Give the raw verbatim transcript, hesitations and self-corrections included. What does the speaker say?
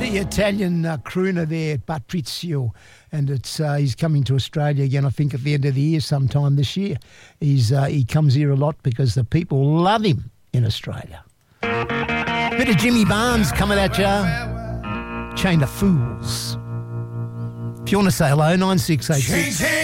the Italian uh, crooner there, Patrizio, and it's uh, he's coming to Australia again, I think, at the end of the year, sometime this year. He's uh, He comes here a lot because the people love him in Australia. Bit of Jimmy Barnes coming at ya. Chain of Fools. If you want to say hello, nine six eight six